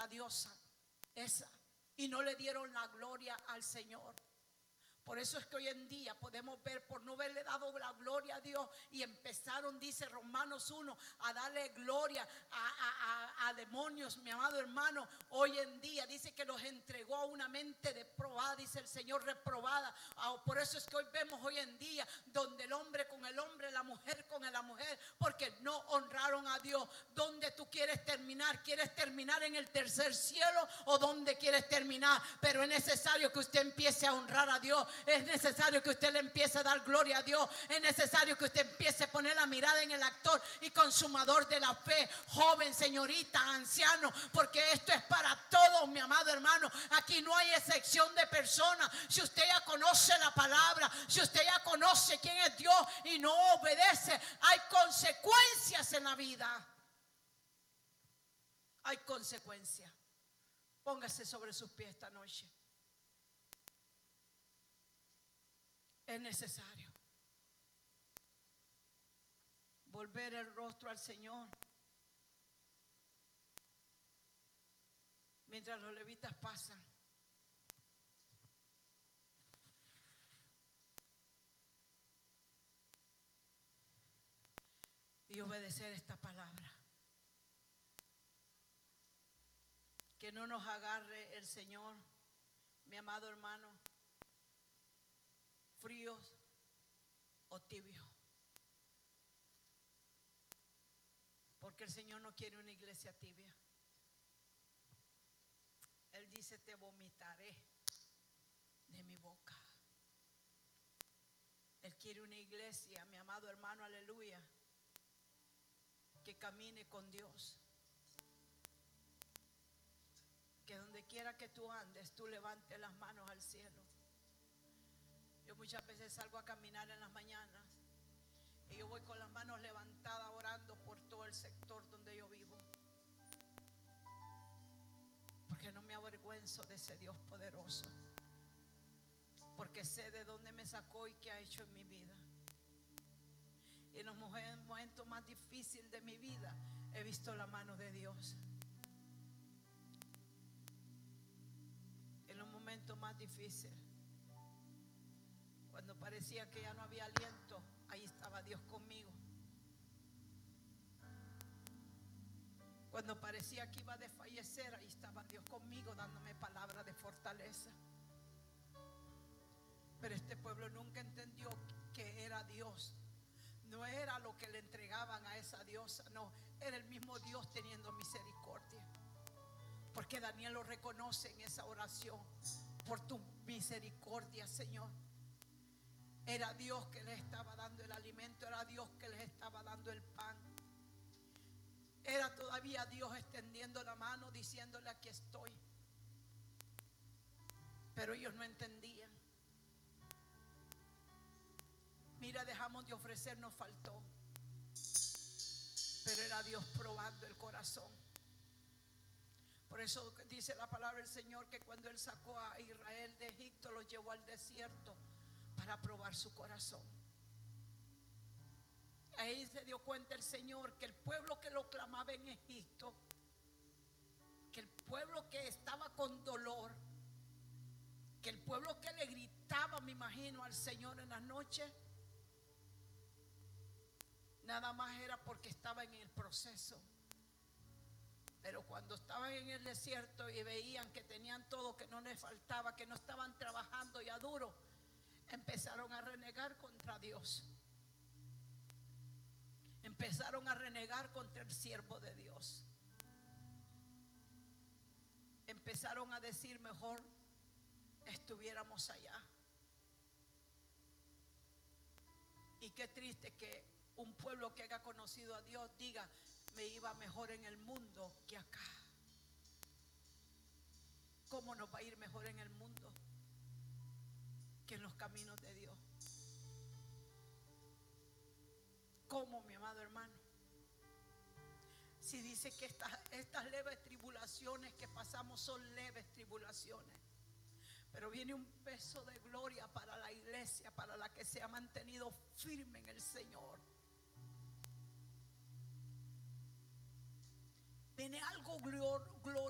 la diosa esa y no le dieron la gloria al Señor. Por eso es que hoy en día podemos ver, por no haberle dado la gloria a Dios, y empezaron, dice Romanos 1, a darle gloria a demonios, mi amado hermano. Hoy en día dice que los entregó a una mente reprobada, dice el Señor, reprobada. Por eso es que hoy vemos hoy en día donde el hombre con el hombre, la mujer con la mujer, porque no honraron a Dios. ¿Dónde tú quieres terminar? ¿Quieres terminar en el tercer cielo o dónde quieres terminar? Pero es necesario que usted empiece a honrar a Dios. Es necesario que usted le empiece a dar gloria a Dios. Es necesario que usted empiece a poner la mirada en el actor y consumador de la fe, joven, señorita, anciano, porque esto es para todos, mi amado hermano. Aquí no hay excepción de personas. Si usted ya conoce la palabra, si usted ya conoce quién es Dios y no obedece, hay consecuencias en la vida. Hay consecuencias. Póngase sobre sus pies esta noche. Es necesario volver el rostro al Señor. Mientras los levitas pasan, y obedecer esta palabra. Que no nos agarre el Señor, mi amado hermano, fríos o tibios. Porque el Señor no quiere una iglesia tibia. Él dice: te vomitaré de mi boca. Él quiere una iglesia, mi amado hermano, aleluya, que camine con Dios. Que donde quiera que tú andes, tú levantes las manos al cielo. Yo muchas veces salgo a caminar en las mañanas y yo voy con las manos levantadas orando por todo el sector donde yo vivo. Porque no me avergüenzo de ese Dios poderoso. Porque sé de dónde me sacó y qué ha hecho en mi vida. Y en los momentos más difíciles de mi vida he visto la mano de Dios. En los momentos más difíciles, cuando parecía que ya no había aliento, ahí estaba Dios conmigo. Cuando parecía que iba a desfallecer, ahí estaba Dios conmigo dándome palabras de fortaleza. Pero este pueblo nunca entendió que era Dios. No era lo que le entregaban a esa diosa, no, era el mismo Dios teniendo misericordia. Porque Daniel lo reconoce en esa oración: por tu misericordia, Señor. Era Dios que les estaba dando el alimento, era Dios que les estaba dando el pan. Era todavía Dios extendiendo la mano, diciéndole: aquí estoy. Pero ellos no entendían. Mira, dejamos de ofrecer, nos faltó. Pero era Dios probando el corazón. Por eso dice la palabra del Señor que cuando Él sacó a Israel de Egipto, los llevó al desierto para probar su corazón. Ahí se dio cuenta el Señor que el pueblo que lo clamaba en Egipto, que el pueblo que estaba con dolor, que el pueblo que le gritaba, me imagino, al Señor en las noches, nada más era porque estaba en el proceso. Pero cuando estaban en el desierto y veían que tenían todo, que no les faltaba, que no estaban trabajando ya duro, empezaron a renegar contra Dios. Empezaron a renegar contra el siervo de Dios. Empezaron a decir: mejor estuviéramos allá. Y qué triste que un pueblo que haya conocido a Dios diga: me iba mejor en el mundo que acá. ¿Cómo nos va a ir mejor en el mundo que en los caminos de Dios? ¿Cómo, mi amado hermano? Si dice que estas leves tribulaciones que pasamos son leves tribulaciones, pero viene un peso de gloria para la iglesia, para la que se ha mantenido firme en el Señor. Viene algo glorioso.